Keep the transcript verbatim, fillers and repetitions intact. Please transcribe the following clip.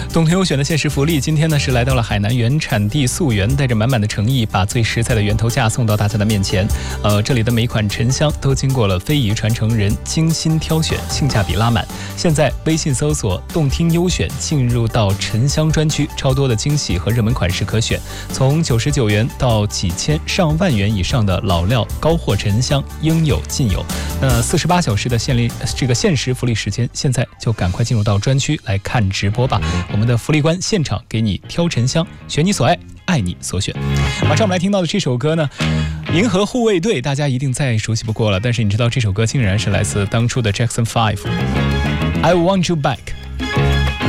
动听优选的限时福利，今天呢是来到了海南原产地溯源，带着满满的诚意，把最实在的源头价送到大家的面前。呃，这里的每一款沉香都经过了非遗传承人精心挑选，性价比拉满。现在微信搜索动听优选，进入到沉香专区，超多的惊喜和热门款式可选，从九十九元到几千上万元以上的老料高货沉香应有尽有。那四十八小时的限利这个限时福利时间，现在就赶快进入到专区来看直播吧。我们的福利官现场给你挑沉香，选你所爱，爱你所选。马上我们来听到的这首歌呢，银河护卫队大家一定再熟悉不过了，但是你知道这首歌竟然是来自当初的 Jackson Five I Want You Back。